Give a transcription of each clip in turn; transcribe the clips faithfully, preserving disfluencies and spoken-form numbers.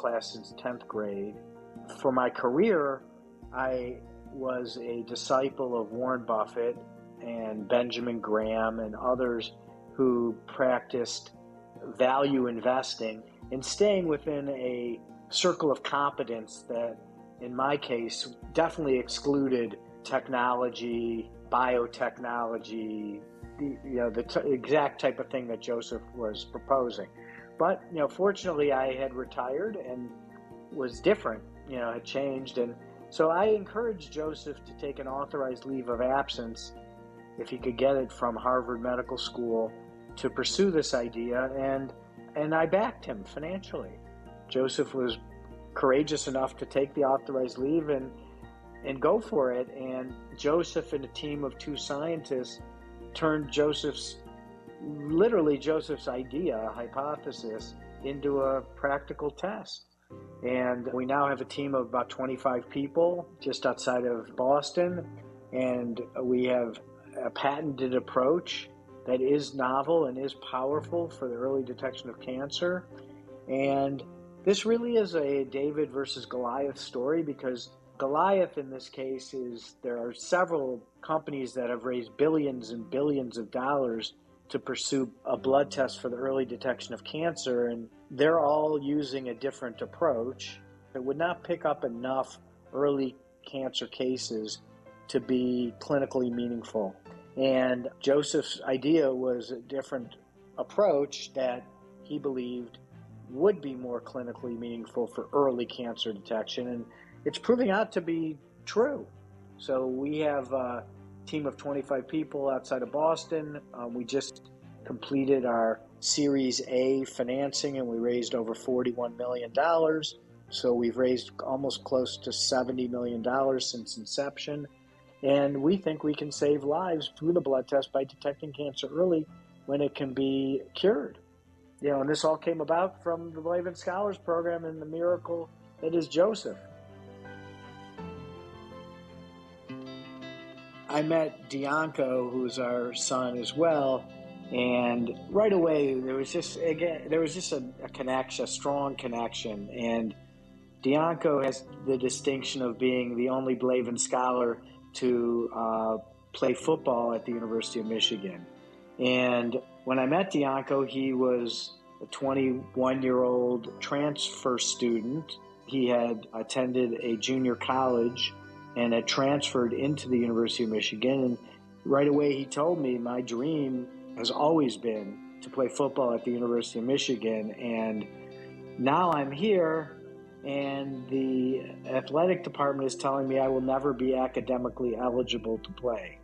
class since tenth grade. For my career, I was a disciple of Warren Buffett and Benjamin Graham and others who practiced value investing and staying within a circle of competence that, in my case, definitely excluded technology, biotechnology, the, you know, the t- exact type of thing that Joseph was proposing. But, you know, fortunately, I had retired and was different, you know, had changed. And so I encouraged Joseph to take an authorized leave of absence, if he could get it from Harvard Medical School, to pursue this idea. And, and I backed him financially. Joseph was courageous enough to take the authorized leave and, and go for it. And Joseph and a team of two scientists turned Joseph's, literally Joseph's idea, hypothesis, into a practical test. And we now have a team of about twenty-five people just outside of Boston. And we have a patented approach that is novel and is powerful for the early detection of cancer. And this really is a David versus Goliath story, because Goliath in this case is, there are several companies that have raised billions and billions of dollars to pursue a blood test for the early detection of cancer, and they're all using a different approach that would not pick up enough early cancer cases to be clinically meaningful. And Joseph's idea was a different approach that he believed would be more clinically meaningful for early cancer detection, and it's proving out to be true. So we have a team of twenty-five people outside of Boston. Um, we just completed our Series A financing, and we raised over forty-one million dollars. So we've raised almost close to seventy million dollars since inception. And we think we can save lives through the blood test by detecting cancer early when it can be cured. You know, and this all came about from the Blavin Scholars Program and the miracle that is Joseph. I met Dianco, who's our son as well, and right away there was just again there was just a, a connection, a strong connection. And Dianco has the distinction of being the only Blavin scholar to uh, play football at the University of Michigan. And when I met Dianco, he was a twenty-one-year-old transfer student. He had attended a junior college and had transferred into the University of Michigan. And right away he told me, my dream has always been to play football at the University of Michigan. And now I'm here, and the athletic department is telling me I will never be academically eligible to play.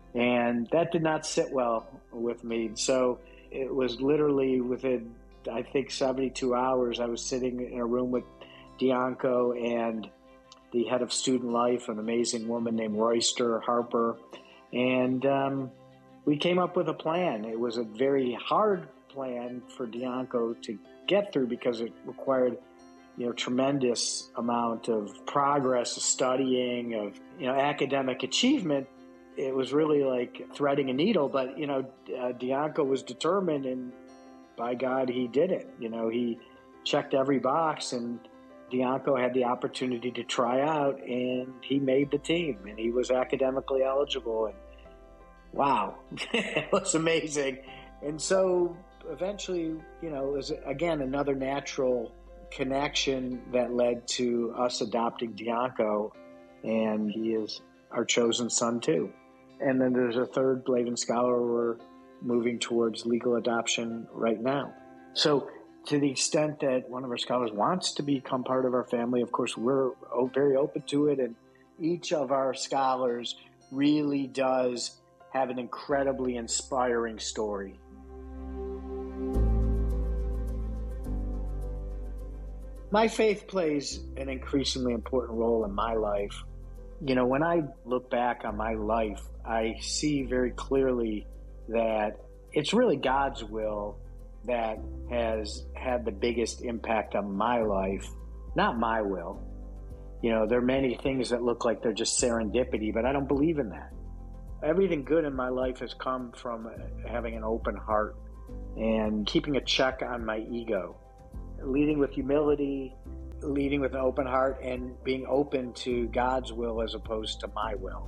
And that did not sit well with me. So it was literally within, I think, seventy-two hours, I was sitting in a room with Dianco and the head of student life, an amazing woman named Royster Harper. And um, we came up with a plan. It was a very hard plan for Dianco to get through because it required, you know, tremendous amount of progress, of studying, of, you know, academic achievement. It was really like threading a needle, but, you know, uh, Dianco was determined, and by God, he did it. You know, he checked every box, and Dianco had the opportunity to try out, and he made the team, and he was academically eligible. And wow, it was amazing. And so eventually, you know, it was, again, another natural connection that led to us adopting Dianco, and he is our chosen son too. And then there's a third Blavin Scholar we're moving towards legal adoption right now. So to the extent that one of our scholars wants to become part of our family, of course, we're very open to it. And each of our scholars really does have an incredibly inspiring story. My faith plays an increasingly important role in my life. You know, when I look back on my life, I see very clearly that it's really God's will that has had the biggest impact on my life, not my will. You know, there are many things that look like they're just serendipity, but I don't believe in that. Everything good in my life has come from having an open heart and keeping a check on my ego, leading with humility, leading with an open heart and being open to God's will as opposed to my will.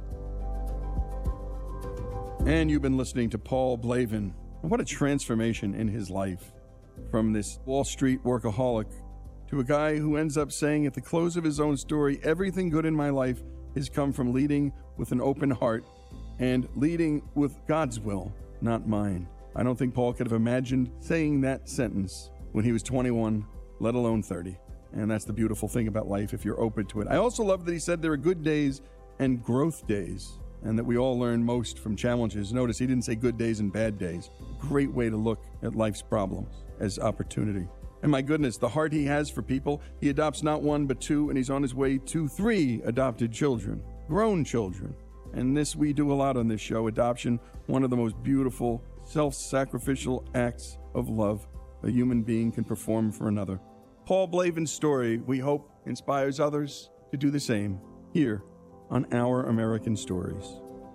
And you've been listening to Paul Blavin. What a transformation in his life, from this Wall Street workaholic to a guy who ends up saying at the close of his own story, everything good in my life has come from leading with an open heart and leading with God's will, not mine. I don't think Paul could have imagined saying that sentence when he was twenty-one, let alone thirty. And that's the beautiful thing about life if you're open to it. I also love that he said there are good days and growth days, and that we all learn most from challenges. Notice he didn't say good days and bad days. Great way to look at life's problems as opportunity. And my goodness, the heart he has for people, he adopts not one but two, and he's on his way to three adopted children, grown children. And this we do a lot on this show, adoption, one of the most beautiful, self-sacrificial acts of love a human being can perform for another. Paul Blavin's story, we hope, inspires others to do the same here on Our American Stories.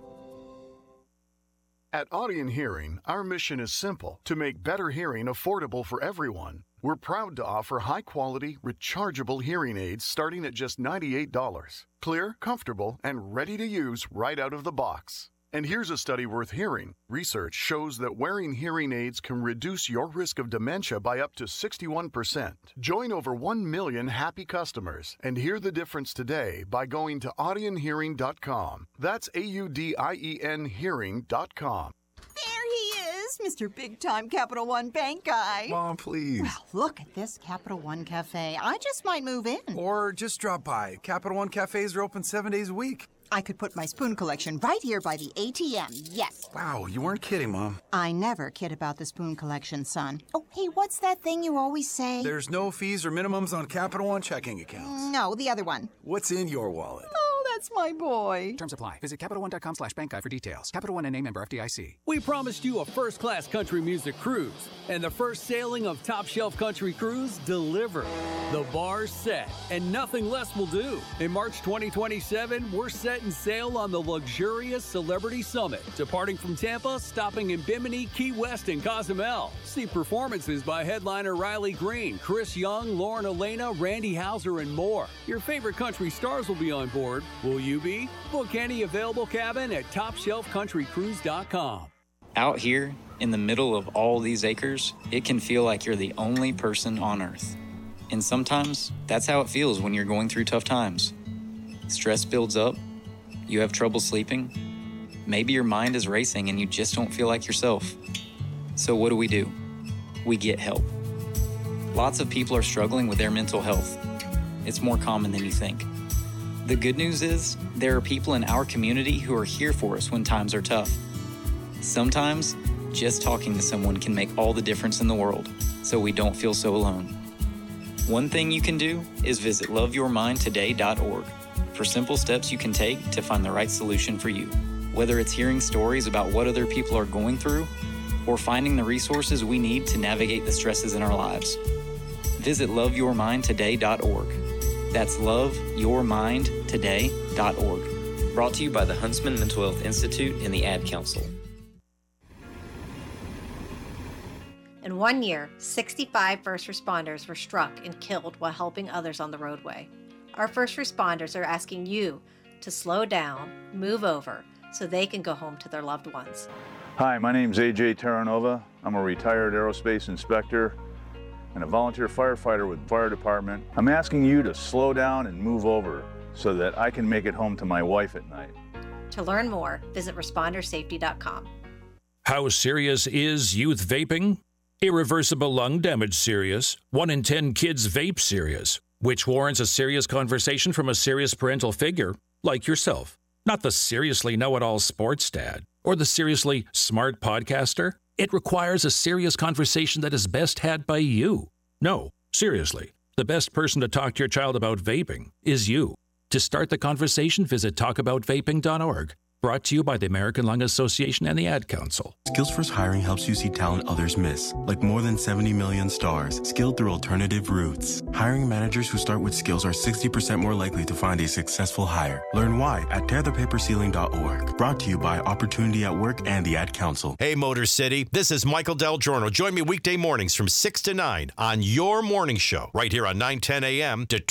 At Audien Hearing, our mission is simple: to make better hearing affordable for everyone. We're proud to offer high-quality, rechargeable hearing aids starting at just ninety-eight dollars. Clear, comfortable, and ready to use right out of the box. And here's a study worth hearing. Research shows that wearing hearing aids can reduce your risk of dementia by up to sixty-one percent. Join over one million happy customers and hear the difference today by going to audien hearing dot com. That's A U D I E N hearing dot com. There he is, Mister Big Time Capital One Bank guy. Mom, please. Well, look at this Capital One Cafe. I just might move in. Or just drop by. Capital One cafes are open seven days a week. I could put my spoon collection right here by the A T M, yes. Wow, you weren't kidding, Mom. I never kid about the spoon collection, son. Oh, hey, what's that thing you always say? There's no fees or minimums on Capital One checking accounts. No, the other one. What's in your wallet? Oh, that's my boy. Terms apply. Visit Capital One dot com slash bank guide for details. Capital One N A member F D I C. We promised you a first-class country music cruise, and the first sailing of Top Shelf Country Cruise delivered. The bar's set, and nothing less will do. In March twenty twenty-seven, we're setting sail on the luxurious Celebrity Summit, departing from Tampa, stopping in Bimini, Key West, and Cozumel. See performances by headliner Riley Green, Chris Young, Lauren Elena, Randy Houser, and more. Your favorite country stars will be on board. Will you be? Book any available cabin at top shelf country cruise dot com. Out here, in the middle of all these acres, it can feel like you're the only person on Earth. And sometimes, that's how it feels when you're going through tough times. Stress builds up. You have trouble sleeping. Maybe your mind is racing and you just don't feel like yourself. So what do we do? We get help. Lots of people are struggling with their mental health. It's more common than you think. The good news is, there are people in our community who are here for us when times are tough. Sometimes, just talking to someone can make all the difference in the world, so we don't feel so alone. One thing you can do is visit love your mind today dot org for simple steps you can take to find the right solution for you. Whether it's hearing stories about what other people are going through, or finding the resources we need to navigate the stresses in our lives. Visit love your mind today dot org. That's love your mind today dot org. Brought to you by the Huntsman Mental Health Institute and the Ad Council. In one year, sixty-five first responders were struck and killed while helping others on the roadway. Our first responders are asking you to slow down, move over, so they can go home to their loved ones. Hi, my name's A J Terranova. I'm a retired aerospace inspector and a volunteer firefighter with the fire department. I'm asking you to slow down and move over so that I can make it home to my wife at night. To learn more, visit responder safety dot com. How serious is youth vaping? Irreversible lung damage serious. One in ten kids vape serious, which warrants a serious conversation from a serious parental figure like yourself. Not the seriously know-it-all sports dad or the seriously smart podcaster. It requires a serious conversation that is best had by you. No, seriously, the best person to talk to your child about vaping is you. To start the conversation, visit talk about vaping dot org. Brought to you by the American Lung Association and the Ad Council. Skills First Hiring helps you see talent others miss, like more than seventy million stars, skilled through alternative routes. Hiring managers who start with skills are sixty percent more likely to find a successful hire. Learn why at tear the paper ceiling dot org. Brought to you by Opportunity at Work and the Ad Council. Hey, Motor City, this is Michael Del Giorno. Join me weekday mornings from six to nine on your morning show, right here on nine ten a.m. Detroit